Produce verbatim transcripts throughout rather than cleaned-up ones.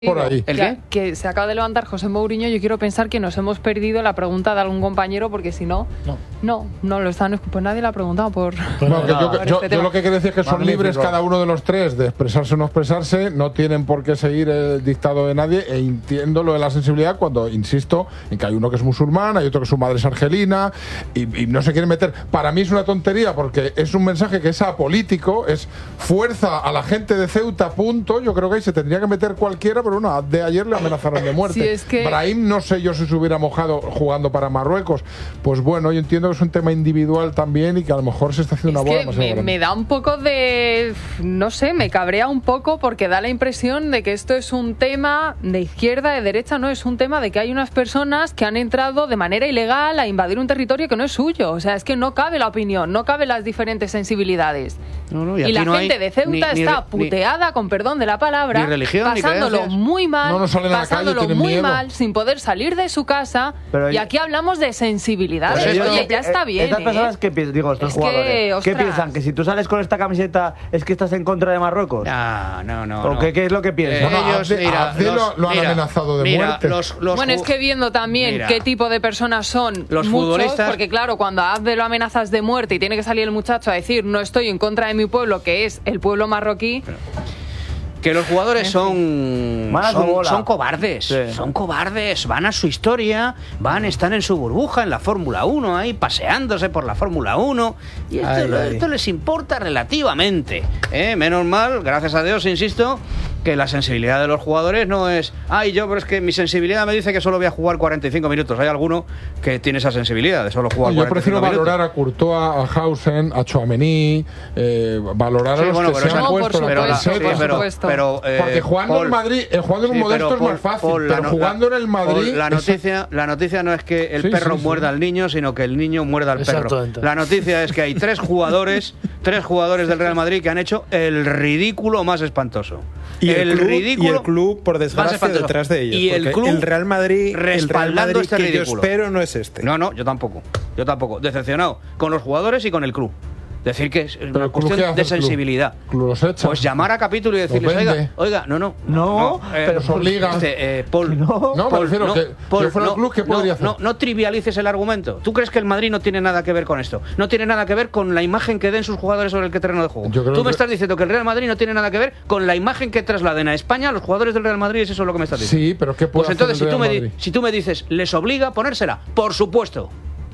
por ahí. ¿El qué? Que se acaba de levantar José Mourinho. Yo quiero pensar que nos hemos perdido la pregunta de algún compañero, porque si no, no, no, no lo están. Pues nadie la ha preguntado por. Bueno, por yo, por yo, este yo lo que quiero decir es que son Magnífico. libres cada uno de los tres de expresarse o no expresarse, no tienen por qué seguir el dictado de nadie, e entiendo lo de la sensibilidad cuando insisto en que hay uno que es musulmán, hay otro que su madre es argelina y, y no se quieren meter. Para mí es una tontería porque es un mensaje que es apolítico, es fuerza a la gente de Ceuta, punto. Yo creo que ahí se tendría que meter cualquiera, pero bueno, de ayer le amenazaron de muerte. Sí, es que... Brahim, no sé yo si se hubiera mojado jugando para Marruecos. Pues bueno, yo entiendo que es un tema individual también y que a lo mejor se está haciendo es una bola que demasiado me, grande. me da un poco de... No sé, me cabrea un poco porque da la impresión de que esto es un tema de izquierda, de derecha, no, es un tema de que hay unas personas que han entrado de manera ilegal a invadir un territorio que no es suyo. O sea, es que no cabe la opinión, no cabe las diferentes sensibilidades. No, no, y y aquí la no gente hay de Ceuta ni- ni está re- ni- puteada, con perdón de la palabra, ni religión, ni pasándolo creencias. muy mal, No, no salen a la calle, pasándolo tienen muy miedo. mal, sin poder salir de su casa. Pero y yo- aquí hablamos de sensibilidad. Pues Oye, esto- ya está bien. Estas ¿eh? personas que piensan, digo, estos Es que, jugadores, ¿qué ostras. piensan? ¿Que si tú sales con esta camiseta es que estás en contra de Marruecos? No, no, no. ¿O no. qué, qué es lo que Eh, piensan? Bueno, ellos, Abde- mira, Abde lo- los- lo han mira, amenazado de mira, muerte. Los, los Bueno, es ju- que viendo también Mira. qué tipo de personas son Los muchos, futbolistas- porque claro, cuando a Abde lo amenazas de muerte y tiene que salir el muchacho a decir no estoy en contra de mi pueblo, que es el pueblo marroquí, Que los jugadores son, Van a su son, bola. son cobardes, Sí. son cobardes, van a su historia, van, están en su burbuja, en la Fórmula uno, ahí paseándose por la Fórmula uno, y esto, Ay, ay. esto les importa relativamente. ¿eh? Menos mal, gracias a Dios, insisto, que la sensibilidad de los jugadores no es, ay, yo, pero es que mi sensibilidad me dice que solo voy a jugar cuarenta y cinco minutos. Hay alguno que tiene esa sensibilidad de solo jugar Yo cuarenta y prefiero cinco minutos. valorar a Courtois, a Hausen, a Chouameni, eh, valorar Sí, a los bueno, que pero se han no, por puesto en la pero, la- supuesto, sí, camiseta. por pero, supuesto. pero, eh, Porque jugando Paul- en Madrid, eh, jugando en un Sí, modesto pero es más Paul- fácil, Paul, la pero no- jugando la- en el Madrid... Paul, la eso- noticia, la noticia no es que el Sí, perro sí, sí. muerda al niño, sino que el niño muerda al perro. Exactamente. La noticia es que hay tres jugadores, tres jugadores del Real Madrid que han hecho el ridículo más espantoso. Y el, club, ridículo y el club, por más desgracia, espantoso. detrás de ellos. Y el porque club el Real Madrid, el Real respaldando Madrid este que yo ridículo. espero no es este. No, no, yo tampoco. Yo tampoco. Decepcionado con los jugadores y con el club. Decir que es Pero una el club, cuestión ¿qué hace de el club? sensibilidad. El club los echa. Pues llamar a capítulo y decirles, vende. oiga, oiga, no, no. No, pero los obliga. Este, eh, Paul, No. No, me Paul, refiero que si yo fuera el club, ¿qué no, podría hacer? No, no trivialices el argumento. ¿Tú crees que el Madrid no tiene nada que ver con esto? No tiene nada que ver con la imagen que den sus jugadores sobre el terreno de juego. Yo creo Tú me que- estás diciendo que el Real Madrid no tiene nada que ver con la imagen que trasladen a España los jugadores del Real Madrid. ¿Es eso lo que me estás diciendo? Sí, pero ¿qué puede Pues entonces, hacer si el tú, Real me di- Madrid? si tú me dices, ¿les obliga a ponérsela? Por supuesto.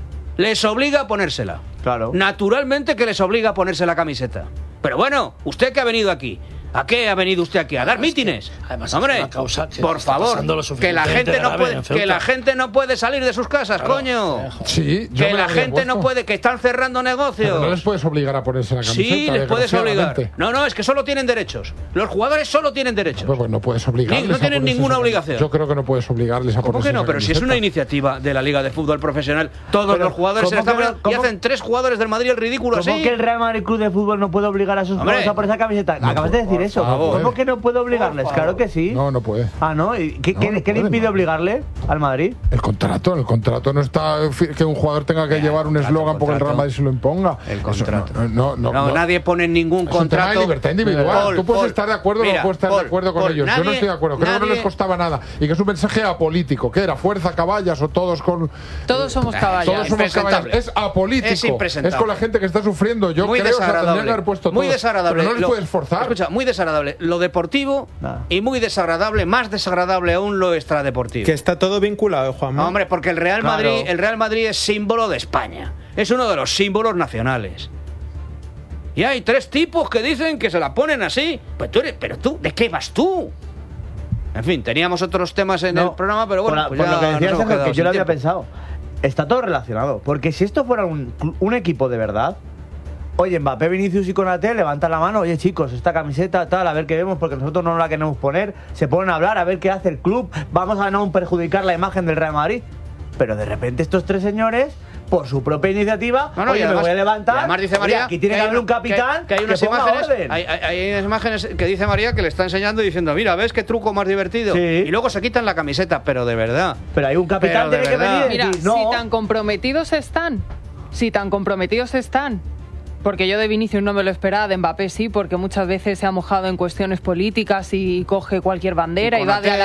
Les obliga a ponérsela. Claro. Naturalmente que les obliga a ponerse la camiseta. Pero bueno, ¿usted qué ha venido aquí? ¿A qué ha venido usted aquí? ¿A dar mítines? además, Hombre, es una causa que por está favor, pasando lo que la gente suficientemente no grave puede, en Ceuta. que la gente no puede salir de sus casas, coño. Sí, yo Que me la habría gente no puesto. puede, que están cerrando negocios. Pero no les puedes obligar a ponerse la camiseta. Sí, les puedes obligar. desgraciadamente. No, no, es que solo tienen derechos. Los jugadores solo tienen derechos. Pues, pues no puedes obligarles. Ni- no a tienen ponerse ninguna esa camiseta. obligación. Yo creo que no puedes obligarles a ¿Cómo ponerse que no? esa Pero si es una camiseta. iniciativa de la Liga de Fútbol Profesional, todos Pero, los jugadores se la ¿cómo están que no? poniendo y ¿Cómo? hacen tres jugadores del Madrid el ridículo ¿Cómo así. que el Real Madrid Club de Fútbol no puede obligar a sus Hombre. jugadores a poner esa camiseta? No, Acabas de decir por eso. favor. ¿Cómo que no puede obligarles? Claro que sí. No, no puede. Ah, ¿no? ¿Y qué, No, qué- no qué le puede, impide no. obligarle al Madrid? El contrato, el contrato no está fi- que un jugador tenga que llevar un contrato, eslogan porque el Real contrato. Madrid se lo imponga. El Eso contrato. no, no, no, No, no. nadie pone ningún Es un tema contrato. de libertad individual. Paul, Tú puedes Paul, estar de acuerdo o mira, no puedes estar Paul, de acuerdo con Paul, ellos. Yo no nadie- estoy de acuerdo. Creo que no nadie- les costaba nada. Y que es un mensaje apolítico. ¿Qué era? ¿Fuerza, caballas o todos con...? todos somos Eh, caballos. Todos somos impresentable. caballas. Es apolítico. Es impresentable. Es con la gente que está sufriendo. Yo muy creo que desagradable. tendría que haber puesto muy todos. desagradable. Pero no les Lo- puedes forzar. Escucha, muy desagradable. Lo deportivo Nada. y muy desagradable, más desagradable aún lo extradeportivo. Que está todo vinculado, Juanma. Hombre, porque el Real Claro. Madrid, el Real Madrid es símbolo de España. Es uno de los símbolos nacionales. Y hay tres tipos que dicen que se la ponen así. Pues tú eres, pero tú, ¿de qué vas tú? En fin, teníamos otros temas en No, el programa, pero bueno, por, pues por ya lo que nos decías, hemos Sergio, quedado que yo sin lo había tiempo. pensado. Está todo relacionado. Porque si esto fuera un, un equipo de verdad, oye, Mbappé, Vinicius y Konaté levantan la mano, oye chicos, esta camiseta tal, a ver qué vemos, porque nosotros no la queremos poner, se ponen a hablar, a ver qué hace el club, vamos a no perjudicar la imagen del Real Madrid. Pero de repente estos tres señores, por su propia iniciativa, No, no, oye, y además- me voy a levantar, y además dice oye, María aquí tiene que hay haber un una- capitán que, que hay unas ponga imágenes, orden. hay, hay- hay unas imágenes que dice María que le está enseñando y diciendo, mira, ¿ves qué truco más divertido? Sí. Y luego se quitan la camiseta, pero de verdad. Pero hay un capitán Pero de tiene que verdad. venir y Mira, decir, no. si tan comprometidos están, si tan comprometidos están Porque yo de Vinicius no me lo esperaba, de Mbappé sí, porque muchas veces se ha mojado en cuestiones políticas y coge cualquier bandera Y y, con va de aquel-